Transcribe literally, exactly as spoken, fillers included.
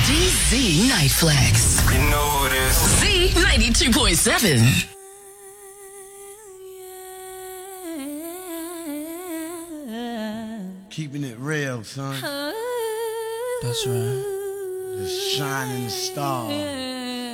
D Z Night Flex. You know who it is. Z ninety-two point seven. Keeping it real, son. That's right. The shining star.